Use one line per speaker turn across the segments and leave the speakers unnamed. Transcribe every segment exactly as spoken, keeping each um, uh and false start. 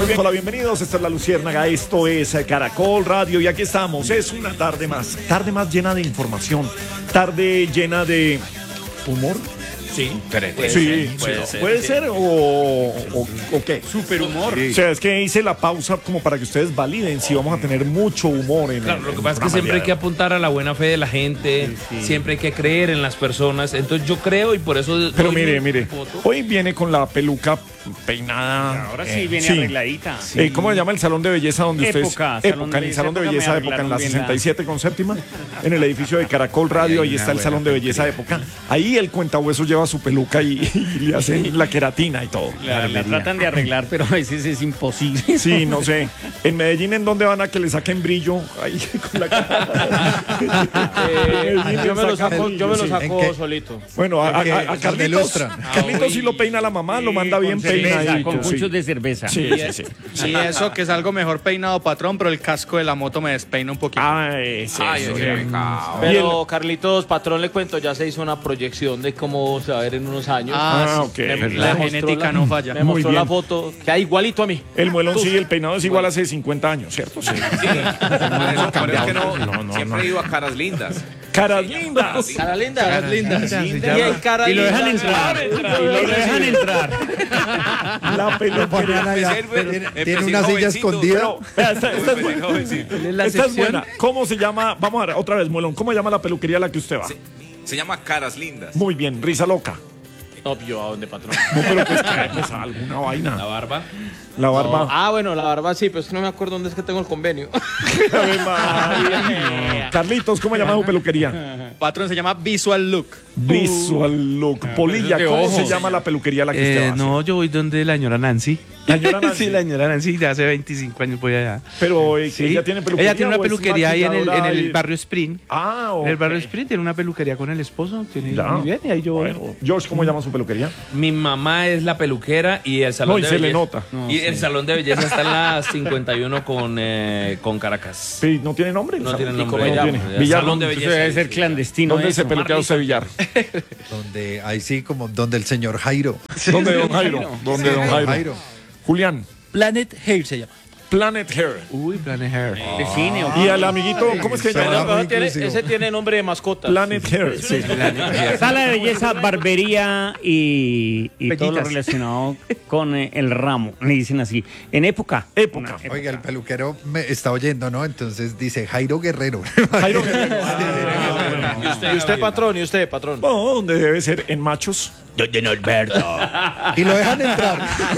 Muy bien, hola, bienvenidos. Esta es La Luciérnaga, esto es Caracol Radio y aquí estamos. Es una tarde más, tarde más llena de información, tarde llena de humor.
Sí,
puede sí, ser, puede, sí, ser, puede sí. ser o, o, o qué.
Super humor.
Sí. O sea, es que hice la pausa como para que ustedes validen si vamos a tener mucho humor en
Claro,
el,
lo que
en
pasa es que siempre hay que apuntar a la buena fe de la gente, sí, sí. siempre hay que creer en las personas. Entonces yo creo y por eso.
Pero mire, mire, foto. Hoy viene con la peluca peinada.
Ahora sí, eh, viene
sí.
arregladita.
Sí. Eh, ¿Cómo se llama el salón de belleza donde ustedes?
Época.
Época, en el salón de belleza Época, en la sesenta y siete con séptima, en el edificio de Caracol Radio, ahí está el salón de belleza Época. Ahí el cuentahueso lleva su peluca y, y le hacen la queratina y todo.
La, la tratan de arreglar, pero a veces es imposible.
Sí, no sé. En Medellín, ¿en dónde van a que le saquen brillo? Ahí con la cara.
eh, yo me lo saco, yo me lo saco solito.
Bueno, a, a, a, a Carlitos, Carlitos sí lo peina la mamá, sí, lo manda bien peinadito.
Con muchos sí. de cerveza.
Sí, sí, sí. sí. Y eso que es algo mejor peinado, patrón, pero el casco de la moto me despeina un poquito.
Ay, sí,
Ay,
sí,
sí.
Pero Carlitos, patrón, le cuento, ya se hizo una proyección de cómo se va a ver en unos años.
Ah, ok.
Me, la genética la, no falla.
Me mostró la foto, que hay igualito a mí.
El muelón sí, el peinado es igual hace cincuenta años, ¿cierto? Sí.
sí. Por eso que no, no, no siempre no. he ido a Caras Lindas.
Caras lindas.
Caras lindas.
Caras lindas.
Y hay caras
Y lo dejan entrar. Y lo dejan entrar.
La peluquería.
Tiene, tiene una silla escondida.
Esta, esta, esta, es buena.
La
esta es buena. ¿Cómo se llama? Vamos a ver, otra vez, Muelón. ¿Cómo se llama la peluquería a la que usted va?
Se, se llama Caras Lindas.
Muy bien, risa loca.
No, yo a dónde, patrón.
No, pero pues, pues alguna vaina.
La barba.
La barba.
No. Ah, bueno, la barba sí, pero es que no me acuerdo dónde es que tengo el convenio.
Carlitos, ¿cómo llama su peluquería?
Patrón, se llama Visual Look.
Visual Look. Polilla, ¿cómo se llama la peluquería a la que usted
eh,
va?
No, yo voy donde la señora Nancy.
¿La señora Nancy?
Sí, la señora Nancy, de hace veinticinco años voy allá.
Pero eh,
sí.
ella tiene peluquería.
Ella tiene una peluquería ahí en el, en el
y...
barrio Sprint.
Ah, ok.
En el barrio Sprint tiene una peluquería con el esposo. Tiene
ya.
Muy bien, y ahí yo voy.
Bueno. George, ¿cómo llama su peluquería?
Mi mamá es la peluquera y el salón
no, y
de
se
belleza.
le nota.
No, y sí. el salón de belleza está en la cincuenta y uno con, eh, con Caracas.
Sí, ¿no tiene nombre?
No tiene nombre.
¿Cómo
no
tiene?
El
Villar,
salón de belleza.
Debe ser clandestino.
¿Dónde
eso?
se peluquea usted, Villar?
Donde, ahí sí, como donde el señor Jairo.
¿Dónde don Jairo? ¿Dónde don Jairo?
Jairo?
Julián.
Planet Hair se llama.
Planet Hair.
Uy, Planet Hair.
Oh. De cine,
y al amiguito, ¿cómo es que se llama?
Tiene, ese tiene nombre de mascota.
Planet Hair. Sí.
Sala de belleza, barbería y, y todo lo relacionado con eh, el ramo. Le dicen así. En época.
Época.
época. Oiga, el peluquero me está oyendo, ¿no? Entonces dice Jairo Guerrero.
Jairo Guerrero.
Ah, ¿Y usted, ¿Y usted patrón? ¿Y usted, patrón?
No, donde debe ser en Machos.
Don Alberto.
Y lo dejan entrar.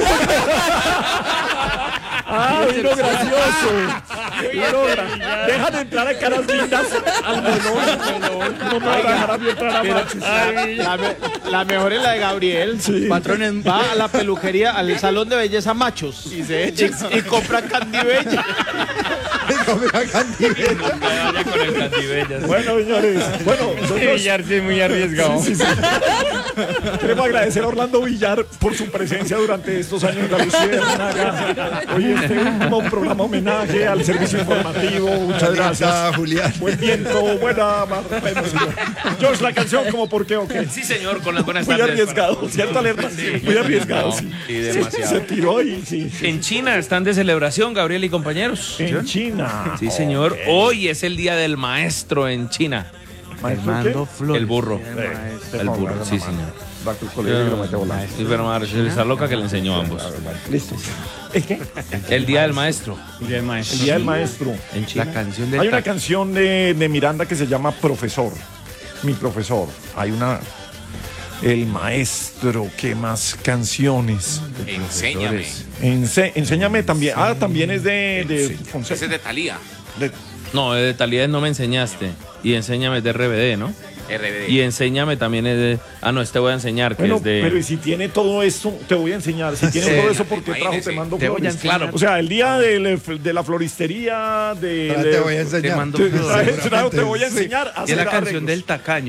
¡Ah, vino gracioso! Vino gra... Dejan entrar a Caras Lindas al melón. No me van a dejar a mí entrar a Machos.
La, me, la mejor es la de Gabriel.
Sí.
Patrón va a la peluquería, al salón de belleza Machos. Y se echa y, y compra candibella.
Y compra candibella.
con el candibella.
Bueno, señores. Bueno, nosotros...
Villar sí es muy arriesgado.
Sí, sí, sí. Queremos agradecer a Orlando Villar por su presencia durante estos años de La Luciérnaga. Hoy este último programa homenaje al servicio informativo. Muchas gracias.
Julián.
Buen viento, buena mar. Bueno, señor. George, la canción, ¿como por qué o qué?
Sí, señor, con las buenas
Muy
tardes.
arriesgado,
para...
¿cierto, Alerta?
Sí.
Muy arriesgado,
No,
sí.
sí, demasiado.
Se tiró y sí, sí.
En China están de celebración, Gabriel y compañeros.
En China.
Sí, señor.
Okay.
Hoy es el día del maestro en China.
Armando Flores.
El burro.
Eh,
El burro, sí, señor.
Va a tu colegio y lo mete a volar.
Sí, pero Marcelo está loca que le enseñó a ambos.
Listo. ¿Es qué?
El día del maestro.
El día del maestro.
El día del maestro.
En China.
La canción del
Hay una
tac-
canción de, de Miranda que se llama Profesor. Mi profesor. Hay una... El maestro. ¿Qué más canciones?
Enséñame.
Ense- enséñame también. Ah, también es de, de Fonseca.
Ese es de Thalía.
De-
No, de Talía no me enseñaste. Y enséñame de R B D, ¿no?
R B D.
Y enséñame también es de... Ah, no, este voy a enseñar, que
Bueno,
es de...
pero y si tiene todo eso, te voy a enseñar. Si tiene
Sí.
todo eso, ¿por qué trajo
Imagínese.
Te Mando
Te voy a
Flores?
enseñar.
Claro. O sea, el día de, de la floristería, de...
Ahora te voy a enseñar.
Te mando
Te,
flores.
traje- te voy a
Sí.
enseñar a
Y es la
hacer
canción
arreglos.
del tacaño.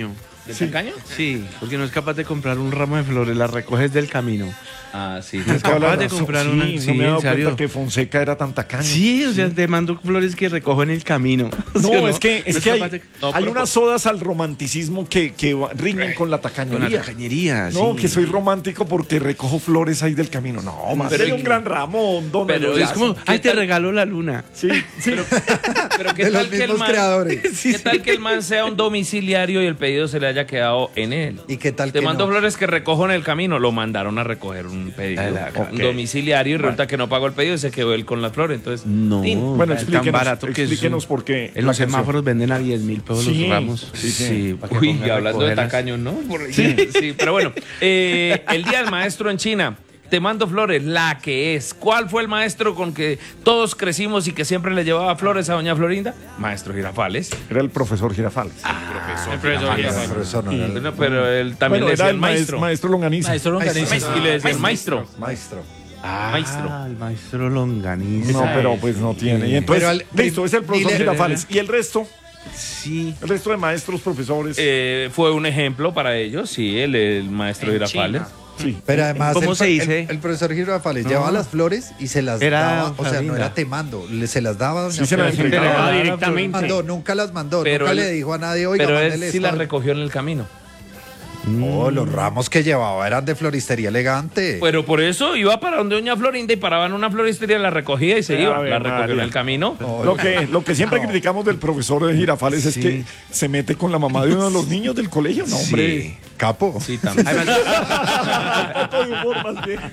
¿Del tacaño?
Sí, porque no es capaz de comprar un ramo de flores, las recoges del camino.
Ah, sí.
No es capaz de comprar una.
Sí,
Sí,
no me he dado
en serio.
cuenta que Fonseca era tan tacaño.
Sí, o sea, te mando flores que recojo en el camino.
No,
¿Sí o
es que, es
No
que hay,
capaz de-
hay unas sodas al romanticismo que, que va- riñen con la
Con
tacañería.
la tacañería,
No,
sí.
que soy romántico porque recojo flores ahí del camino. No, más
Pero
un
y-
gran ramo, don
pero
Eloy.
Es como, ay, te
tal?
regalo la luna.
Sí, sí.
Pero ¿qué
De los
tal que el
mismos
man,
creadores.
¿qué tal que el man sea un domiciliario y el pedido se le haya quedado en él?
¿Y qué tal
Te
que
mando
no?
flores que recojo en el camino. Lo mandaron a recoger un pedido.
Ah, la-
Un domiciliario y resulta que no pagó el pedido y se quedó él con las flores. Entonces,
No.
tin.
Bueno,
es
explíquenos,
tan barato que
explíquenos
eso-
por qué.
En
la
los
canción.
semáforos venden a diez mil pesos
Sí,
los ramos.
sí, sí.
para que
Uy,
ponga
y
a
hablando de
recogerlas.
tacaños, ¿no? Por- Sí, sí, pero bueno, eh, el Día del Maestro en China. Te mando flores, la que es. ¿Cuál fue el maestro con que todos crecimos y que siempre le llevaba flores a doña Florinda? Maestro Girafales.
Era el profesor Girafales.
El profesor
Ah,
Girafales.
pero eso no era el
Bueno, pero él también
Bueno,
le
era
decía
el
el
maestro,
maestro.
maestro Longaniza.
Maestro Longaniza.
Y le decía el maestro.
maestro.
Ah,
Maestro.
el maestro Longaniza.
No, pero pues no tiene. Y entonces,
Pero al-
listo, es el profesor
dile-
Girafales. ¿Y el resto?
Sí.
El resto de maestros, profesores.
Eh, fue un ejemplo para ellos, sí, el, el maestro Girafales.
sí.
Pero además,
¿Cómo
el,
se dice?
El, el profesor Girafales llevaba las flores y se las
Era
daba, o sea, no
Florinda.
era temando, le- se las daba a doña
Sí, se las
Florinda.
entregaba.
Entregaba directamente.
Mandó, nunca las mandó,
Pero
nunca
él-
le dijo a nadie, oiga,
Pero él
mándele
sí
esto".
la recogió en el camino.
No, los ramos que llevaba eran de floristería elegante.
Pero por eso iba para donde doña Florinda y paraba en una floristería, la recogía y se iba.
Ave
La recogió en
María.
el camino.
Lo que, lo que siempre criticamos del profesor de Girafales es que se mete con la mamá de uno de los niños del colegio. No, hombre.
Sí.
Capo.
Sí, también.
Un poco de humor, más bien.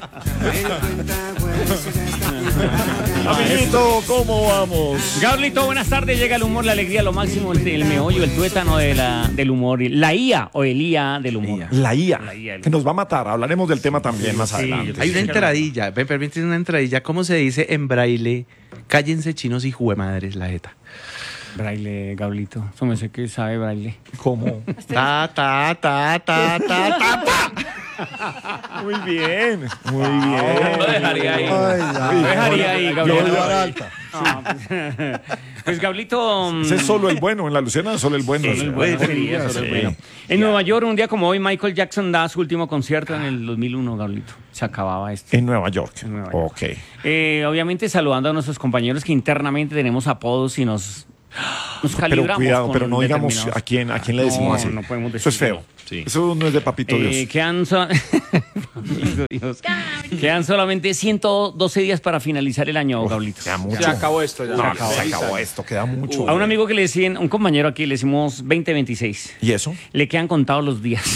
Amiguito, ¿cómo vamos?
Gablito, buenas tardes. Llega el humor, la alegría, lo máximo, el, el meollo, el tuétano de la, del humor. La I A o el I A del humor.
La I A,
La I A.
que nos va a matar. Hablaremos del tema también más adelante.
Hay una entradilla, me permiten una entradilla. ¿Cómo se dice en braille? Cállense chinos y juemadres la jeta.
Braille, Gablito. Eso me sé que sabe braille.
¿Cómo?
Ta, ta, ta, ta, ta, ta, ta.
Muy bien, muy bien.
Lo dejaría ahí.
Ay, ya.
Lo dejaría ahí,
Yo
Gabriel.
voy a dar alta.
No, pues, pues, Gablito. mm,
Ese es solo el bueno. En la Luciana, solo el bueno.
Solo el bueno, sería, solo el bueno. En Nueva York, un día como hoy, Michael Jackson da su último concierto en el dos mil uno, Gablito. Se acababa esto.
En Nueva York.
En Nueva York.
Ok.
Eh, obviamente saludando a nuestros compañeros que internamente tenemos apodos y nos, nos
Pero
calibramos.
cuidado,
con
pero no digamos
determinados-
a quién, a quién le decimos
No,
así.
no podemos
Eso es
decir.
feo. Eso no es de papito
Eh,
Dios.
quedan, so- Papito Dios. Quedan solamente ciento doce días para finalizar el año, Gablito.
Queda mucho.
Se acabó esto ya.
No,
Se
no,
acabó.
se acabó esto, queda mucho.
A un amigo que le decían, un compañero aquí, le decimos veinte veintiséis.
¿Y eso?
Le quedan contados los días.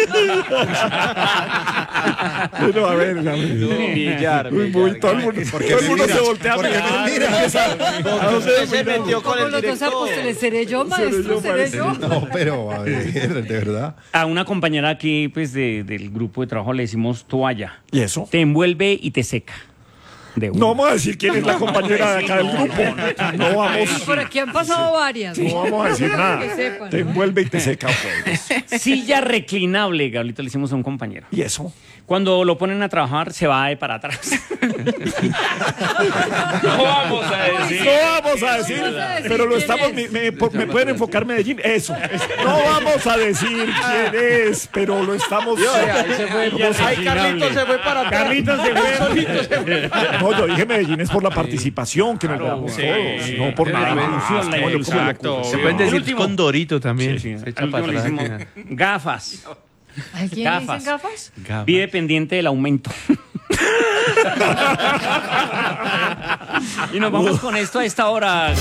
Pero a ver, ya me-
Millar,
Uy, muy- todo el mundo, todo el mundo se voltea a mirar. ¿A dónde
Usted se metió con
Como
el
los dos
director.
apóstoles, ¿seré yo,
Seré
maestro?
yo,
¿Seré
parece.
yo?
No, pero a ver, de verdad.
A una compañera aquí, pues, de- del grupo de trabajo le decimos toalla.
¿Y eso?
Te envuelve y te seca. De una.
No vamos a decir quién es la compañera de acá del grupo. No vamos,
Por aquí han pasado varias.
no vamos a decir nada.
Que sepan.
Te envuelve y te seca. ok.
Silla reclinable, Gablito, le hicimos a un compañero.
¿Y eso?
Cuando lo ponen a trabajar, se va de para atrás.
No vamos a decir.
No vamos a decir,
vamos a decir
pero lo
quién
estamos.
es.
Me, me- me pueden enfocar Medellín. Eso. No vamos a decir quién es, pero lo estamos.
Ahí se fue.
Vamos a-
Ahí Carlitos se fue para atrás.
Carlitos se fue.
No, yo dije Medellín es por la participación que nos damos todos, no por
La
nada.
ilusión, la
No, yo
ilusión.
como
Exacto.
Se pueden decir
último.
con Dorito también.
Sí, sí.
Se echa
Al último
para
le
atrás.
decimos gafas.
¿A quién le
Gafas.
dicen gafas?
Gafas.
Vive pendiente del aumento. Y nos vamos con esto a esta hora.